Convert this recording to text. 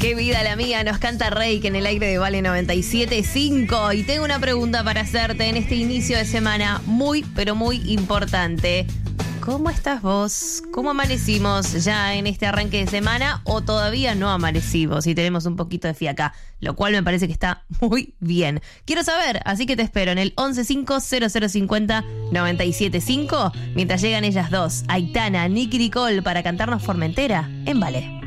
Qué vida la mía, nos canta Reik en el aire de Vale 97.5. Y tengo una pregunta para hacerte en este inicio de semana muy, pero muy importante. ¿Cómo estás vos? ¿Cómo amanecimos ya en este arranque de semana o todavía no amanecimos y tenemos un poquito de fiaca? Lo cual me parece que está muy bien. Quiero saber, así que te espero en el 1150-0050-975 mientras llegan ellas dos, Aitana, Nicky Nicole, para cantarnos Formentera en Vale.